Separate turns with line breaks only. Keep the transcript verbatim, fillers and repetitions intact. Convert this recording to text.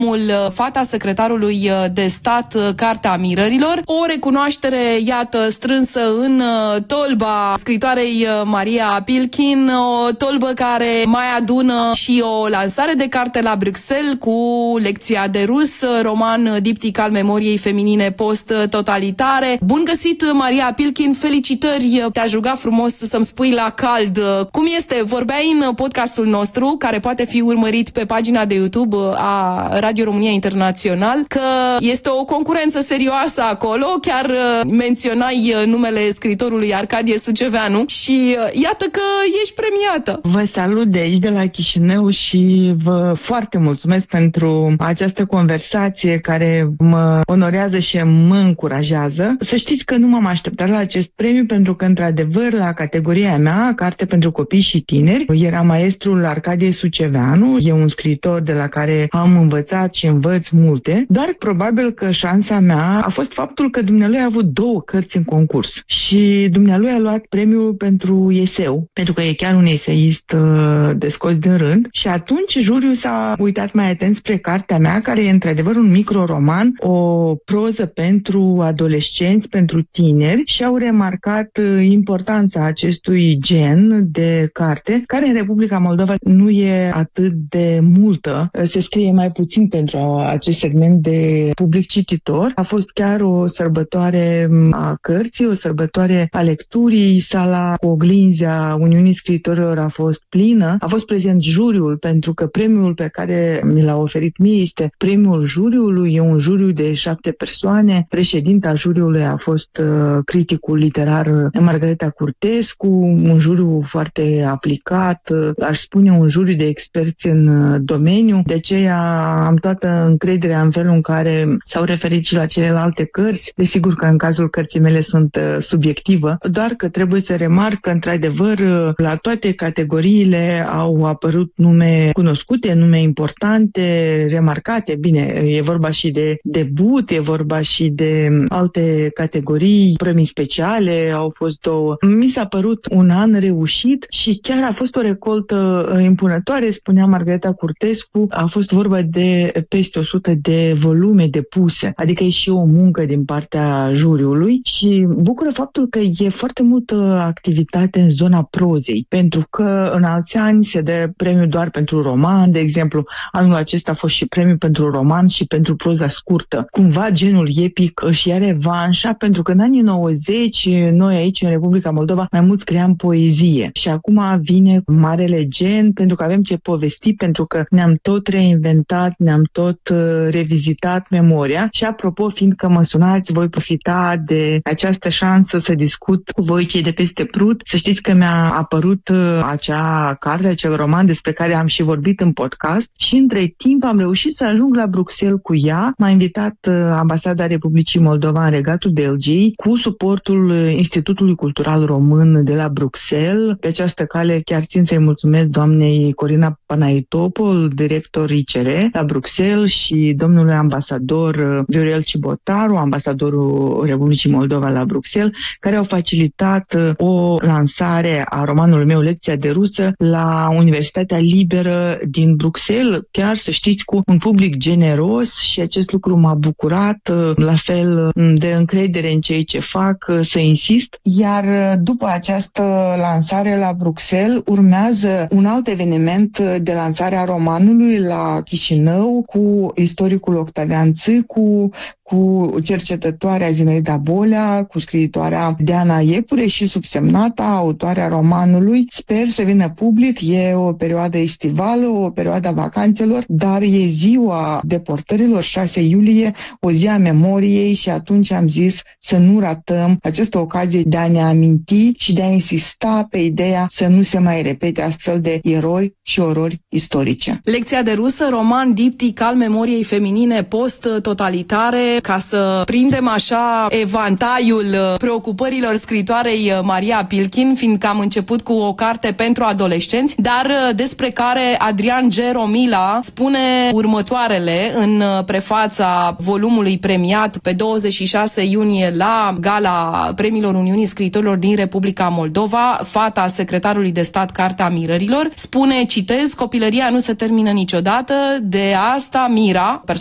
Fata secretarului de stat, Cartea Mirărilor. O recunoaștere, iată, strânsă în tolba scritoarei Maria Pilkin, o tolbă care mai adună și o lansare de carte la Bruxelles cu lecția de rus, roman diptic al memoriei feminine post-totalitare. Bun găsit, Maria Pilkin, felicitări, te-aș ruga frumos să-mi spui la cald cum este. Vorbeai în podcastul nostru, care poate fi urmărit pe pagina de YouTube a Radio România Internațional, că este o concurență serioasă acolo, chiar menționai numele scriitorului Arcadie Suceveanu și iată că ești premiată.
Vă salut de aici, de la Chișinău, și vă foarte mulțumesc pentru această conversație care mă onorează și mă încurajează. Să știți că nu m-am așteptat la acest premiu, pentru că, într-adevăr, la categoria mea, carte pentru copii și tineri, era maestrul Arcadie Suceveanu. E un scriitor de la care am învățat și învăț multe, dar probabil că șansa mea a fost faptul că dumnealui a avut două cărți în concurs și dumnealui a luat premiul pentru eseu, pentru că e chiar un eseist uh, de scos din rând, și atunci juriul s-a uitat mai atent spre cartea mea, care e într-adevăr un microroman, o proză pentru adolescenți, pentru tineri, și au remarcat uh, importanța acestui gen de carte, care în Republica Moldova nu e atât de multă, se scrie mai puțin pentru acest segment de public cititor. A fost chiar o sărbătoare a cărții, o sărbătoare a lecturii. Sala cu oglinzi a Uniunii Scriitorilor a fost plină. A fost prezent juriul, pentru că premiul pe care mi l-a oferit mie este premiul juriului. E un juriu de șapte persoane. Președinta juriului a fost uh, criticul literar Margareta Curtescu, un juriu foarte aplicat, uh, aș spune un juriu de experți în uh, domeniu. De aceea am toată încrederea în felul în care s-au referit și la celelalte cărți. Desigur că în cazul cărții mele sunt uh, subiectivă, doar că trebuie să remarc că, într-adevăr, uh, la toate categoriile au apărut nume cunoscute, nume importante, remarcate. Bine, e vorba și de debut, e vorba și de alte categorii, premii speciale, au fost două. Mi s-a părut un an reușit și chiar a fost o recoltă uh, impunătoare, spunea Margareta Curtescu. A fost vorba de peste o sută de volume depuse, adică e și o muncă din partea juriului, și bucură faptul că e foarte multă activitate în zona prozei, pentru că în alți ani se dă premiu doar pentru roman, de exemplu. Anul acesta a fost și premiu pentru roman și pentru proza scurtă. Cumva genul epic își ia revanșa, pentru că în anii nouăzeci noi aici în Republica Moldova mai mult scriam poezie și acum vine marele gen, pentru că avem ce povesti, pentru că ne-am tot reinventat, ne-am tot uh, revizitat memoria. Și apropo, fiindcă mă sunați, voi profita de această șansă să discut cu voi cei de peste Prut. Să știți că mi-a apărut uh, acea carte, acel roman despre care am și vorbit în podcast, și între timp am reușit să ajung la Bruxelles cu ea. M-a invitat uh, Ambasada Republicii Moldova în Regatul Belgiei, cu suportul uh, Institutului Cultural Român de la Bruxelles. Pe această cale chiar țin să-i mulțumesc doamnei Corina Panaitopol, director I C R la Bruxelles, și domnului ambasador Viorel Cibotaru, ambasadorul Republicii Moldova la Bruxelles, care au facilitat o lansare a romanului meu, Lecția de rusă, la Universitatea Liberă din Bruxelles, chiar să știți, cu un public generos, și acest lucru m-a bucurat, la fel de încredere în ceea ce fac, să insist. Iar după această lansare la Bruxelles urmează un alt eveniment de lansare a romanului la Chișinău, cu istoricul Octavian Țâcu, cu cercetătoarea Zinaida Bolea, cu scriitoarea Diana Iepure și subsemnata, autoarea romanului. Sper să vină public, e o perioadă estivală, o perioadă a vacanțelor, dar e ziua deportărilor, șase iulie, o zi a memoriei, și atunci am zis să nu ratăm această ocazie de a ne aminti și de a insista pe ideea să nu se mai repete astfel de erori și orori istorice.
Lecția de rusă, roman diptic al memoriei feminine post-totalitare, ca să prindem așa evantaiul preocupărilor scritoarei Maria Pilkin, fiindcă am început cu o carte pentru adolescenți, dar despre care Adrian G. Romila spune următoarele în prefața volumului premiat pe douăzeci și șase iunie la gala premiilor Uniunii Scriitorilor din Republica Moldova, Fata secretarului de stat, Cartea Mirărilor. Spune, citez: copilăria nu se termină niciodată, de asta Mira,